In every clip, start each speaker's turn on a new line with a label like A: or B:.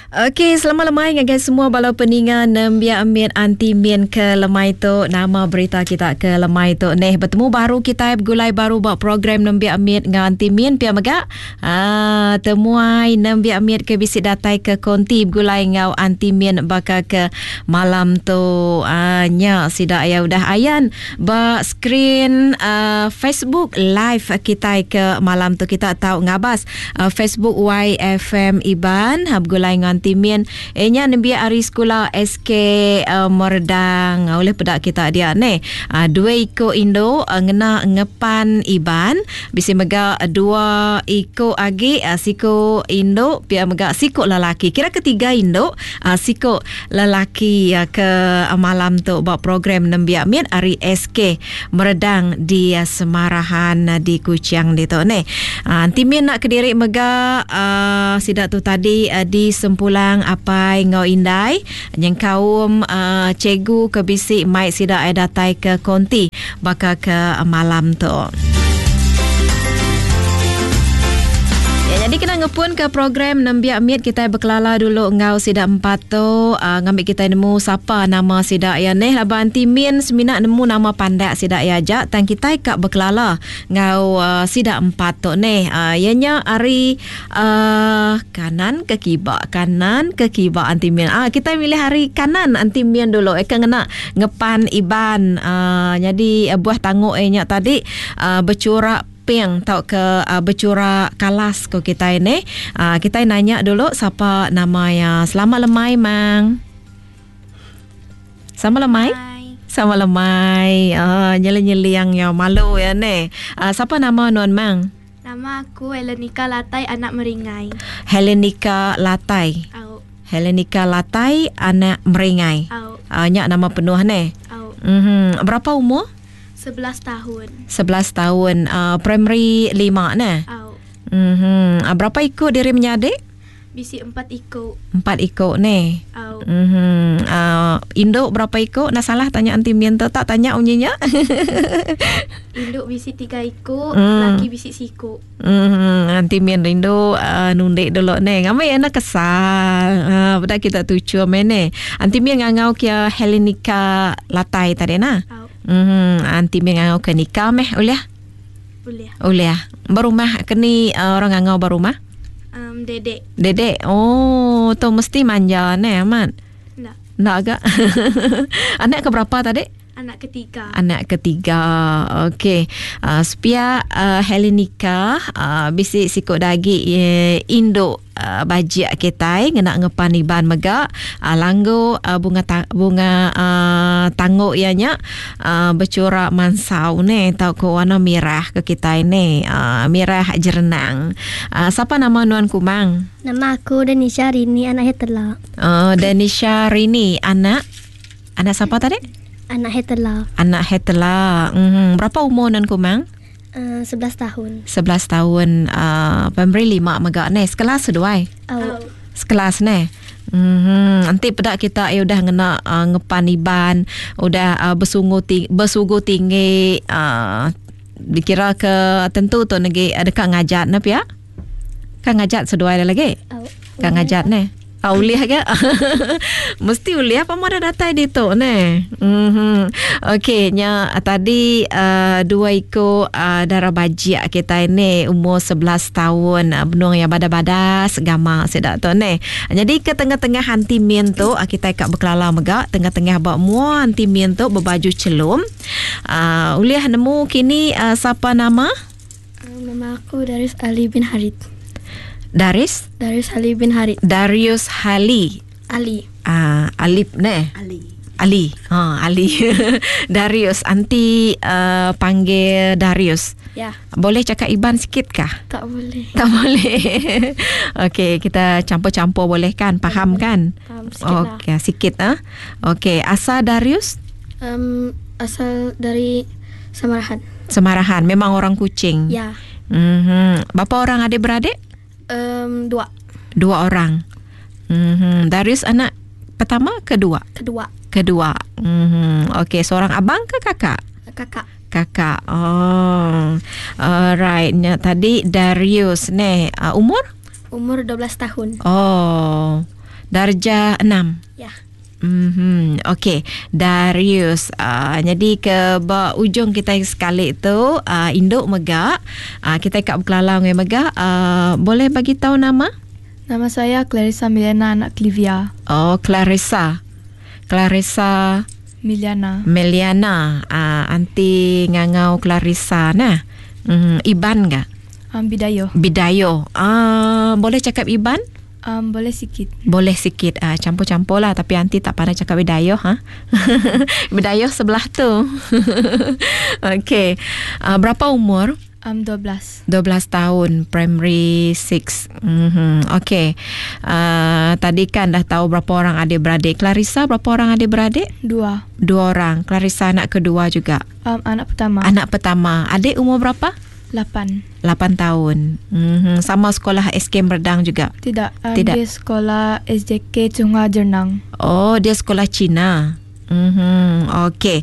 A: Okey, selamat lemai dengan semua balau peningan Nembia Amit anti mien ke lemai tu. Nama berita kita ke lemai tu. Neh bertemu baru kita gulai baru buat program Nembia Amit dengan anti mien pia megak. Temuai Nembia Amit ke bisik datai ke konti gulai ngau anti mien bakal ke malam tu. Nya sida ya udah ayan ba screen Facebook live kita ke malam tu kita tahu ngabas Facebook YFM Iban hab gulai ngau Timien nya nebia ari sekolah SK Merdang oleh pedak kita dia ne dua iko Indo ngena ngepan Iban bisi mega dua iko agi siko Indo pia mega siko lelaki kira ketiga Indo siko lelaki ke malam tu buat program nembia mian ari SK Merdang di Semarahan di Kuching di tu ne Timien nak kediri mega sidak tu tadi di Sempulang apa ngau indai yang kaum cikgu ke bisik mai sida ai datai ke konti bakal ke malam tu. Jadi kena ngepun ke program Nembia Amit kita berkelala dulu ngau sida empat tu ngambil kita nemu siapa nama sida ya neh laba anti min semina nemu nama pandak sida ya jak tang kita kak berkelala ngau sida empat tu neh ianya hari kanan ke kiba anti min kita milih hari kanan anti min dulu kena ngepan Iban jadi buah tanguk nya tadi bercorak yang tahu ke bercura kalas ko kita ini kita nanya dulu siapa namanya. Selamat lemai mang. Sama lemai? Sama lemai. Nyeli-nyeli yang malu ya ne. Siapa nama non mang?
B: Nama aku Helenika Latai anak Meringai.
A: Helenika Latai.
B: Au.
A: Helenika Latai anak Meringai.
B: Au.
A: Nyak nama penuh ne.
B: Au.
A: Berapa umur?
B: 11 tahun.
A: 11 tahun. Primary 5 nah.
B: Au.
A: Berapa ikut diri menyadik?
B: Bisi 4 ikut.
A: 4 ikut ni.
B: Au.
A: Induk berapa ikut? Nak salah tanya anti mien tu tak tanya unyinya.
B: Induk bisi 3 ikut, laki bisi sikut.
A: Anti mien induk nundik dulu ni. Ngamai anak kesal. Pada kita tuju mene. Anti mien ngangau kia Helenika Latai tadi nah.
B: Au.
A: Anti mien ngangau ke nikah meh uliah. Uliah. Berumah keni orang ngangau berumah. Dedek. Oh, tu mesti manja ni amat. Nak agak. Anak ke berapa tadi? Anak ketiga. Okey. Supaya Helenika bisi sikut dagi induk bajik kita ngena ngepan Iban megak langgo bunga tanguk ianya bercorak mansau ni tau ko warna merah ke kita ini merah jerenang. Siapa nama nuan kumang?
C: Nama aku Denisha Rini anak Hetela.
A: Denisha Rini anak siapa tadi?
C: Anak Hetela.
A: Berapa umur nan kumang?
C: 11 tahun.
A: 11 tahun. Primary 5 megak ni. Sekelas seduai? Sekelas ni. Nanti pedak kita udah ngena ngepan Iban, udah bersugu tinggi. Dikira ke tentu tu negi dekat ngajat nap ya? Kan ngajat seduai lagi? Kan ngajat ni. Uliah ke? Mesti uliah apa mana datai di tu ne. Okey, nya tadi dua ikut darah bajik kita ini umur 11 tahun benung yang badas-badas gamang sedak tu ne. Jadi ke tengah-tengah anti mien tu kita kat berkelala megak tengah-tengah bak mua anti mien tu berbaju celum. Uliah nemu kini siapa nama?
C: Nama aku Darius Ali bin Harit.
A: Darius
C: Ali bin Harit.
A: Darius Ali. Alip ne? Ali. Ali. Darius. Anti panggil Darius.
C: Ya.
A: Boleh cakap Iban sikit kah?
C: Tak boleh.
A: Okey, kita campur-campur boleh kan? Faham kan?
C: Faham sikit lah.
A: Okey, sikit Okey, asal Darius?
C: Asal dari
A: Semarahan. Memang orang Kuching.
C: Ya.
A: Berapa orang adik-beradik?
C: 2
A: orang. Darius anak pertama kedua. Okey, seorang abang ke kakak? Kakak. Alright. Tadi Darius ni umur?
C: Umur 12 tahun.
A: Darjah 6.
C: Ya.
A: Okey, Darius. Jadi ke ujung kita sekali tu induk megak. Kita kat Buklalang megak. Boleh bagi tahu nama?
C: Nama saya Clarissa Miliana anak Clivia.
A: Oh, Clarissa Meliana. Anti ngangau Clarissa nah. Iban ke? Bidayo. Boleh cakap Iban?
C: Boleh sikit.
A: Boleh sikit. Campur-campur lah. Tapi Aunty tak pandai cakap Bidayo. Bidayo sebelah tu. Okey. Berapa umur?
C: 12.
A: 12 tahun. Primary 6. Okey. Tadi kan dah tahu berapa orang adik-beradik. Clarissa berapa orang adik-beradik?
C: 2.
A: 2 orang. Clarissa anak kedua juga?
C: Anak pertama.
A: Anak pertama. Adik umur berapa?
C: 8
A: tahun. Sama sekolah SK Merdang juga?
C: Tidak. Dia sekolah SJK Cunga Jernang.
A: Oh, dia sekolah Cina. Okey.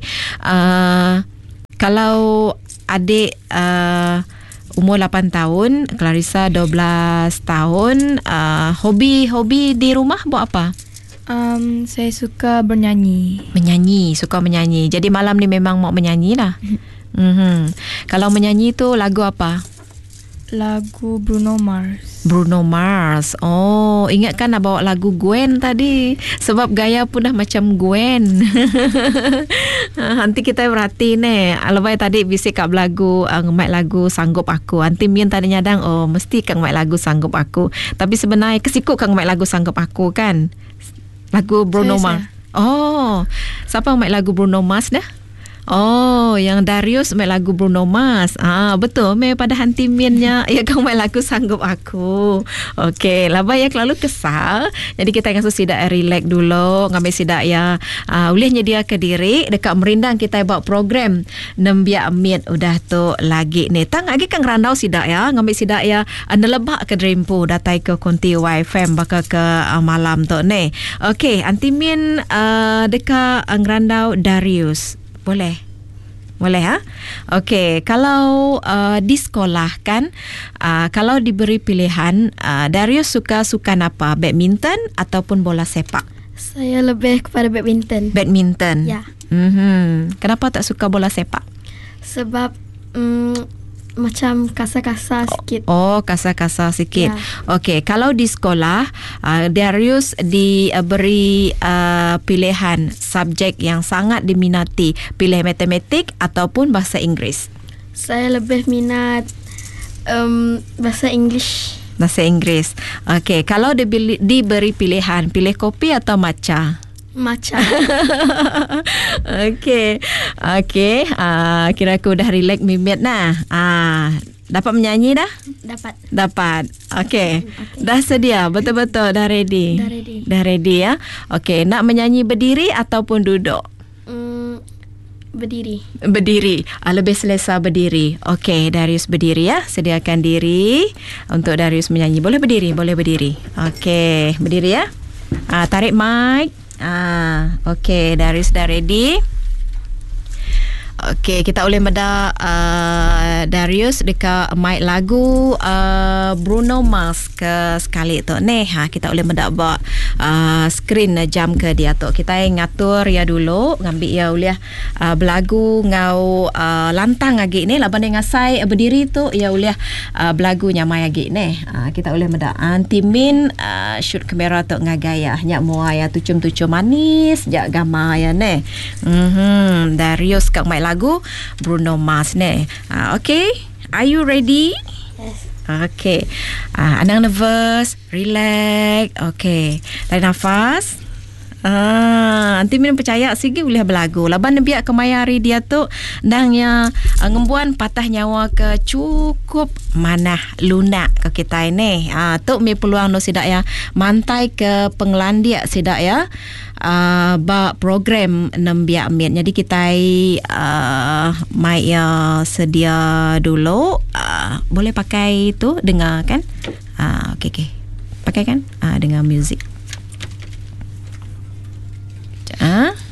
A: Kalau adik umur 8 tahun, Clarissa 12 tahun, hobi di rumah buat apa?
C: Saya suka bernyanyi.
A: Suka menyanyi. Jadi malam ni memang mau menyanyi lah. Kalau menyanyi tu lagu apa?
C: Lagu Bruno Mars.
A: Oh, ingatkan nak bawa lagu Gwen tadi. Sebab gaya pun dah macam Gwen. Nanti kita berhati ni. Lepas tadi bisik kat lagu, ngemai lagu Sanggup Aku. Nanti Mian tadi nyadang, oh mesti kan ngemai lagu Sanggup Aku. Tapi sebenarnya kesikut kan ngemai lagu Sanggup Aku kan? Lagu Bruno Mars. Oh, siapa ngemai lagu Bruno Mars dah? Oh, yang Darius main lagu Bruno Mars. Betul. Main pada hanti miannya. Ya, kau main lagu Sanggup Aku. Okey. Laba yang lalu kesal. Jadi kita akan sidak relax dulu. Ngambil sidak ya. Boleh nyedia ke diri. Dekat Merindang kita buat program. Nembia Amit. Udah tu lagi ni. Tang lagi kan ngerandau sidak ya. Ngambil sidak ya. Anda lebak ke Dreampo. Datai ke Konti YFM. Bakal ke malam tu ni. Okey. Hanti mian dekat ngerandau Darius. Boleh ha? Okey, kalau di sekolah kan, kalau diberi pilihan, Darius suka sukan apa? Badminton ataupun bola sepak?
C: Saya lebih kepada badminton. Ya.
A: Kenapa tak suka bola sepak?
C: Sebab macam kasar-kasar sikit.
A: Oh, kasar-kasar sikit.
C: Ya.
A: Okey, kalau di sekolah, Darius diberi pilihan subjek yang sangat diminati, pilih matematik ataupun bahasa Inggeris.
C: Saya lebih minat bahasa Inggeris.
A: Bahasa Inggeris. Okey, kalau diberi pilihan, pilih kopi atau matcha?
C: Matcha.
A: Okey. Kira aku dah relax mimit nah. Dapat menyanyi dah? Dapat. Okey. Dah sedia? Betul-betul dah ready? Dah ready ya? Okey, nak menyanyi berdiri ataupun duduk?
C: Berdiri.
A: Lebih selesa berdiri. Okey, Darius berdiri ya. Sediakan diri untuk Darius menyanyi. Boleh berdiri? Okey, berdiri ya. Tarik mic. Okey, Darius dah ready. Okey, kita boleh meda Darius dekat mic lagu Bruno Mars ke sekali tu ni. Kita boleh meda buat screen jam ke dia tu. Kita ngatur ya dulu, ngambil ya uliah belagu ngau lantang lagi ni laban dia ngasai berdiri tu ya uliah belagu nyamai lagi ni. Kita boleh meda antimin shoot kamera tu ngagaya nyak mua ya tucum-tucum manis jak gambar ya ni. Darius kat mic lagu Bruno Mars ni. Okay, are you ready?
C: Yes.
A: Okay. Anang nervous, relax. Okay, tarik nafas. Nanti minum percaya sigi boleh berlagu. Laban biak kemayari dia tu dang ya ngembuan patah nyawa ke cukup manah lunak ke kita ini. Tu mi peluang no sidak ya mantai ke penglandia sidak ya. Ba program nembiak mit. Jadi kita mai ya sedia dulu. Boleh pakai tu dengar kan? Okey. Pakai kan? Dengar muzik.